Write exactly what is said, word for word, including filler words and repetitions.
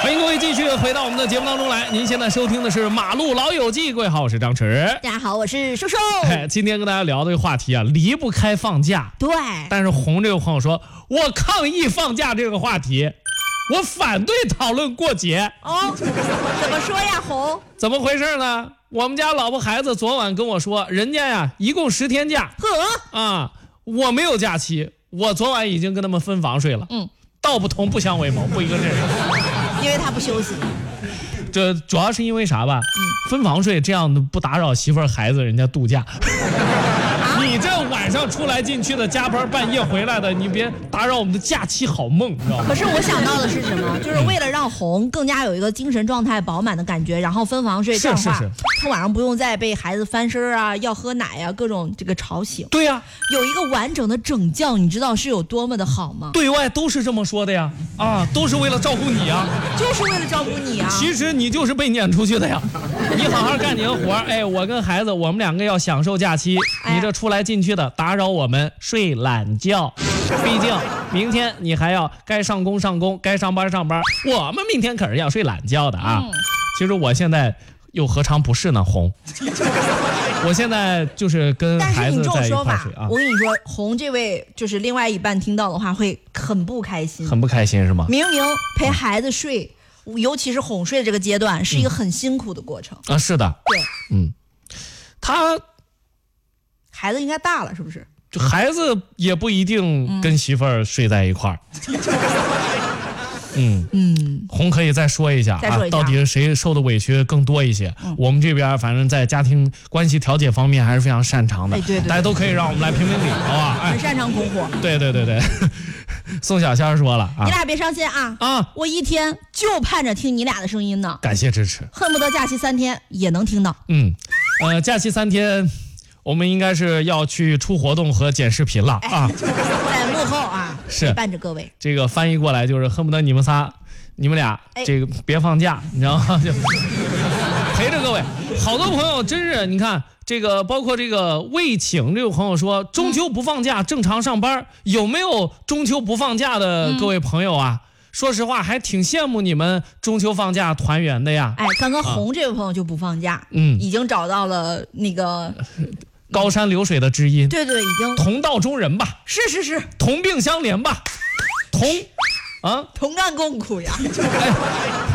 欢迎各位继续回到我们的节目当中来。您现在收听的是《马路老友记》，各位好，我是张弛。 大家好，我是瘦瘦。 今天跟大家聊的这个话题啊，离不开放假。 对。 但是红这个朋友说，我抗议放假这个话题，我反对讨论过节。 哦，怎么说呀，红？ 怎么回事呢？我们家老婆孩子昨晚跟我说，人家呀一共十天假。 呵啊，我没有假期，我昨晚已经跟他们分房睡了。嗯，道不同不相为谋，不一个阵营。 因为他不休息。 这主要是因为啥吧？嗯，分房睡这样不打扰媳妇儿孩子人家度假。你这晚上出来进去的，加班半夜回来的，你别打扰我们的假期好梦，你知道吗？ 可是我想到的是什么？就是为了让红更加有一个精神状态饱满的感觉，然后分房睡，这样的话，他晚上不用再被孩子翻身啊、要喝奶啊各种这个吵醒。 对呀、啊， 有一个完整的整觉，你知道是有多么的好吗？ 对外都是这么说的呀，啊，都是为了照顾你啊， 就是为了照顾你啊。 其实你就是被撵出去的呀。你好好干你的活，哎，我跟孩子，我们两个要享受假期， 哎、 你这出来进去的，打扰我们睡懒觉。毕竟明天你还要该上工上工，该上班上班，我们明天可是要睡懒觉的啊。嗯、其实我现在又何尝不是呢，红。我现在就是跟孩子在一块睡啊。 我跟你说，红这位就是另外一半听到的话会很不开心， 很不开心是吗？ 明明陪孩子睡。嗯，尤其是哄睡的这个阶段，是一个很辛苦的过程、 嗯、啊。是的， 对， 嗯，他孩子应该大了，是不是？ 就孩子也不一定跟媳妇儿睡在一块儿。嗯嗯，红可以再说一下啊，到底谁受的委屈更多一些？嗯、我们这边反正在家庭关系调解方面还是非常擅长的， 哎、对对对， 大家都可以让我们来评评理，好吧？ 哎、很擅长拱火。 对对对对。宋小仙说了啊， 你俩别伤心啊啊！我一天就盼着听你俩的声音呢。 感谢支持， 恨不得假期三天也能听到。 嗯，呃，假期三天，我们应该是要去出活动和剪视频了啊， 在幕后啊， 是伴着各位。 这个翻译过来就是恨不得你们仨，你们俩这个别放假，你知道吗？就陪着各位。好多朋友真是，你看。这个包括这个魏请这个朋友说，中秋不放假，正常上班，有没有中秋不放假的各位朋友啊？嗯、说实话，还挺羡慕你们中秋放假团圆的呀。 哎，刚刚红这位朋友就不放假， 嗯， 已经找到了那个高山流水的知音。 对对，已经同道中人吧。 是是是， 同病相怜吧。同啊， 同甘共苦呀。 哎